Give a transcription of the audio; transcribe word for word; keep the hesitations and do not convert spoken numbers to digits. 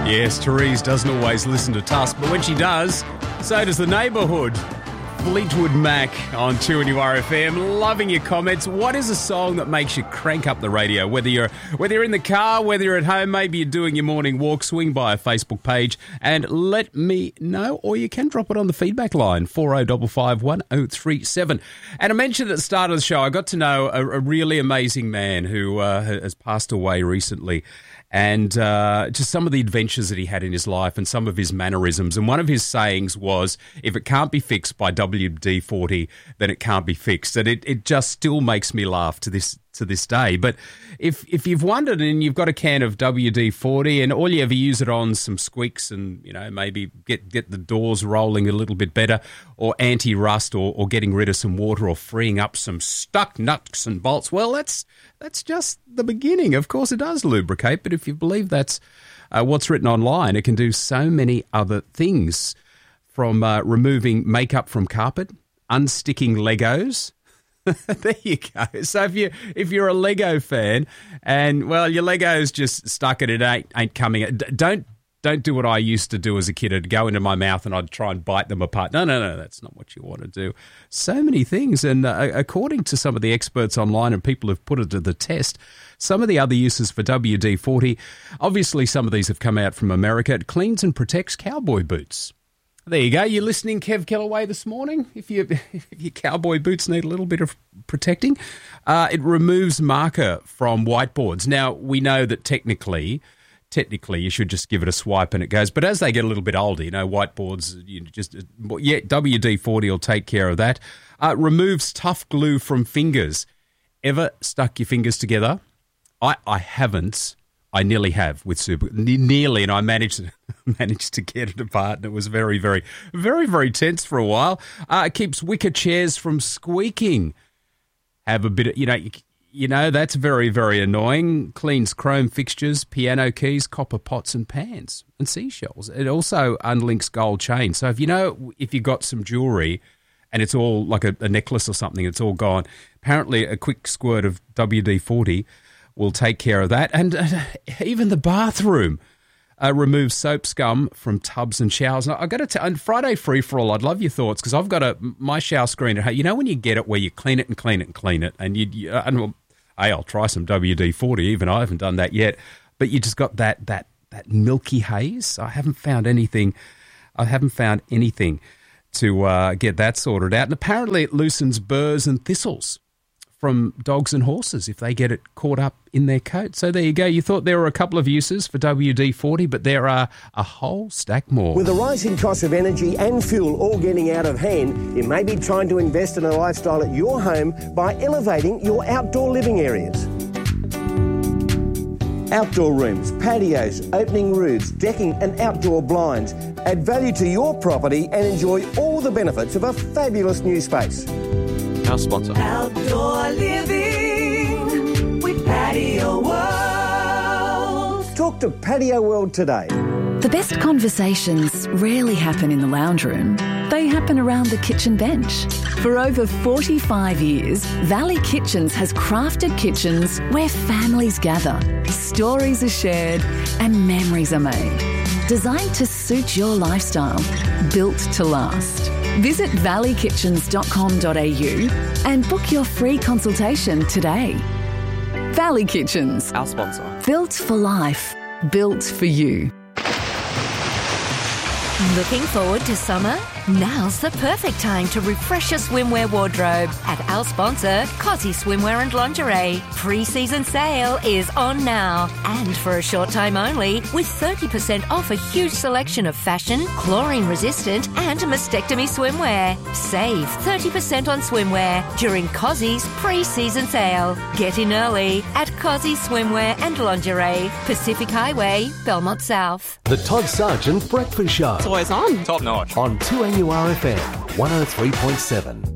Yes, Therese doesn't always listen to Tusk, but when she does, so does the neighbourhood. Fleetwood Mac on two N U R F M. Loving your comments. What is a song that makes you crank up the radio? Whether you're whether you're in the car, whether you're at home, maybe you're doing your morning walk, swing by a Facebook page and let me know, or you can drop it on the feedback line, four oh five five, one oh three seven. And I mentioned at the start of the show, I got to know a, a really amazing man who uh, has passed away recently. And uh, just some of the adventures that he had in his life and some of his mannerisms. And one of his sayings was, if it can't be fixed by W D forty, then it can't be fixed. And it, it just still makes me laugh to this to this day. But if if you've wondered and you've got a can of W D forty and all you ever use it on some squeaks and, you know, maybe get, get the doors rolling a little bit better, or anti-rust, or, or getting rid of some water, or freeing up some stuck nuts and bolts, well, that's that's just the beginning. Of course it does lubricate, but if you believe that's uh, what's written online, it can do so many other things, from uh, removing makeup from carpet, unsticking Legos. There you go. So if you if you're a Lego fan and, well, your Lego's just stuck and it ain't ain't coming, don't don't do what I used to do as a kid. It'd go into my mouth and I'd try and bite them apart. No, no, no, that's not what you want to do. So many things, and uh, according to some of the experts online and people who've put it to the test, some of the other uses for W D forty, obviously some of these have come out from America. It cleans and protects cowboy boots. There you go. You're listening, Kev Kellaway, this morning. If, you, if your cowboy boots need a little bit of protecting, uh, it removes marker from whiteboards. Now, we know that technically, technically you should just give it a swipe and it goes. But as they get a little bit older, you know, whiteboards, you just yeah, W D forty will take care of that. Uh, removes tough glue from fingers. Ever stuck your fingers together? I, I haven't. I nearly have with Super, nearly, and I managed to, managed to get it apart, and it was very, very, very, very tense for a while. Uh, it keeps wicker chairs from squeaking. Have a bit of, you know, you, you know, that's very, very annoying. Cleans chrome fixtures, piano keys, copper pots and pans, and seashells. It also unlinks gold chains. So if you know, if you got some jewellery and it's all like a, a necklace or something, it's all gone, apparently a quick squirt of W D forty will take care of that. And uh, even the bathroom uh, removes soap scum from tubs and showers. And I've got to tell you, Friday Free For All, I'd love your thoughts, because I've got a my shower screen at home. You know when you get it where you clean it and clean it and clean it, and you, you uh, and well, hey, I'll try some W D forty. Even I haven't done that yet, but you just got that that that milky haze. I haven't found anything. I haven't found anything to uh, get that sorted out. And apparently, it loosens burrs and thistles from dogs and horses if they get it caught up in their coat. So there you go. You thought there were a couple of uses for W D forty, but there are a whole stack more. With the rising cost of energy and fuel all getting out of hand, you may be trying to invest in a lifestyle at your home by elevating your outdoor living areas. Outdoor rooms, patios, opening roofs, decking and outdoor blinds add value to your property and enjoy all the benefits of a fabulous new space. Our sponsor. Outdoor living with Patio World. Talk to Patio World today. The best conversations rarely happen in the lounge room. They happen around the kitchen bench. For over forty-five years, Valley Kitchens has crafted kitchens where families gather, stories are shared, and memories are made. Designed to suit your lifestyle, built to last. Visit valley kitchens dot com dot a u and book your free consultation today. Valley Kitchens. Our sponsor. Built for life. Built for you. Looking forward to summer? Now's the perfect time to refresh your swimwear wardrobe at our sponsor, Cosy Swimwear and Lingerie. Pre-season sale is on now, and for a short time only, with thirty percent off a huge selection of fashion, chlorine-resistant and mastectomy swimwear. Save thirty percent on swimwear during Cosy's pre-season sale. Get in early at Cosy Swimwear and Lingerie, Pacific Highway, Belmont South. The Todd Sargent Breakfast Show. It's always on. Top notch. On two N U R F M, one oh three point seven.